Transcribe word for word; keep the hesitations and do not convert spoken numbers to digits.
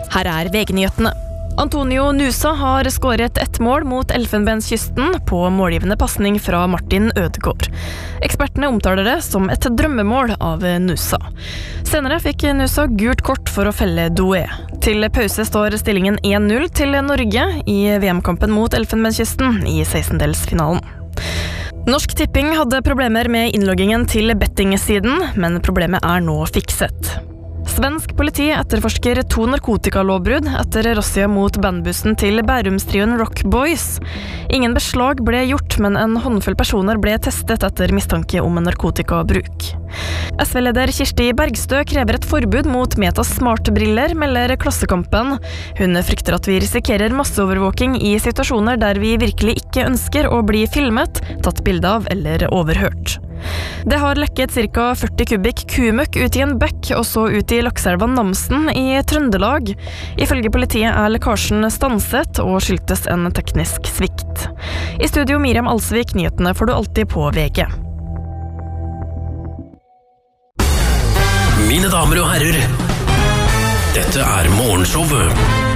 Her er V G-nyhetene. Antonio Nusa har skåret ett mål mot Elfenbenskysten på målgivende passning fra Martin Ødegaard. Ekspertene omtaler det som et drømmemål av Nusa. Senere fikk Nusa gult kort for å felle Doué. Til pause står stillingen én null til Norge i V M-kampen mot Elfenbenskysten i sekstendelsfinalen. Norsk Tipping hadde problemer med innloggingen til betting-siden, men problemet er nå fikset. Svensk politi etterforsker to narkotikalovbrudd etter razzia mot bandbussen til Bærumstrioen Rock Boys. Ingen beslag ble gjort, men en håndfull personer ble testet etter mistanke om narkotikabruk. S V-leder Kirsti Bergstø krever et forbud mot Metas smartbriller, melder Klassekampen. Hun frykter at vi risikerer masseovervåking i situasjoner der vi virkelig ikke ønsker å bli filmet, tatt bilde av eller overhørt. Det har lekket ca. førti kubikk kumøkk ut i en bekk og så ut i lakseelva Namsen i Trøndelag. Ifølge politiet er lekkasjen stanset og skyldtes en teknisk svikt. I studio Miriam Alsvik, nyhetene får du alltid på V G. Mine damer og herrer, dette er Morgenshowet